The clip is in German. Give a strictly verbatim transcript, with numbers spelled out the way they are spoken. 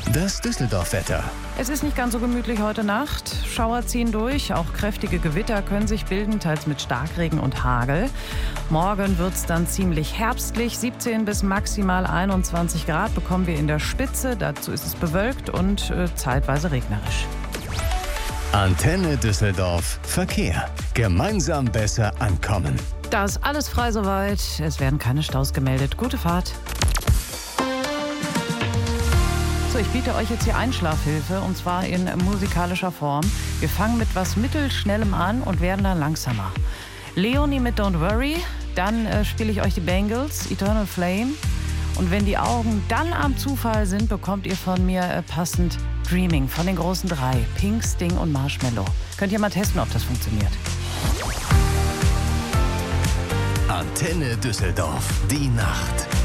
Das Düsseldorf-Wetter. Es ist nicht ganz so gemütlich heute Nacht. Schauer ziehen durch, auch kräftige Gewitter können sich bilden, teils mit Starkregen und Hagel. Morgen wird es dann ziemlich herbstlich. siebzehn bis maximal einundzwanzig Grad bekommen wir in der Spitze. Dazu ist es bewölkt und äh, zeitweise regnerisch. Antenne Düsseldorf Verkehr. Gemeinsam besser ankommen. Da ist alles frei soweit. Es werden keine Staus gemeldet. Gute Fahrt. So, ich biete euch jetzt hier Einschlafhilfe, und zwar in musikalischer Form. Wir fangen mit was Mittelschnellem an und werden dann langsamer. Leonie mit Don't Worry, dann äh, spiele ich euch die Bangles, Eternal Flame. Und wenn die Augen dann am Zufall sind, bekommt ihr von mir äh, passend Dreaming von den großen drei, Pink, Sting und Marshmello. Könnt ihr mal testen, ob das funktioniert. Antenne Düsseldorf, die Nacht.